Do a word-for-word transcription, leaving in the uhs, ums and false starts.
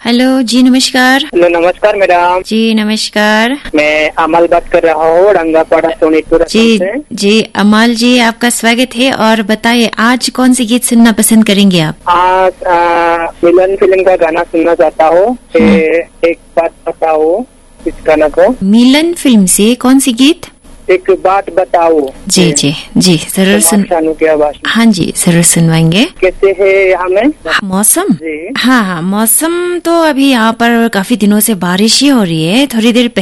Hello जी, नमस्कार। Hello, नमस्कार madam. जी नमस्कार। मैं अमल बात कर रहा हूँ, रंगापाड़ा सोनीपुर जी से। जी अमल जी, आपका स्वागत है। और बताइए, आज कौन सी गीत सुनना पसंद करेंगे आप? आज आ, मिलन फिल्म का गाना सुनना चाहता हूँ। एक बात बताओ इस गाना को। मिलन फिल्म से कौन सी गीत? एक बात बताओ। जी जी जी जरूर सुन। शानू की आवाज में। हाँ जी, जरूर सुनवाएंगे। कैसे है यहाँ में मौसम? जी। हाँ हाँ, मौसम तो अभी यहाँ पर काफी दिनों से बारिश ही हो रही है। थोड़ी देर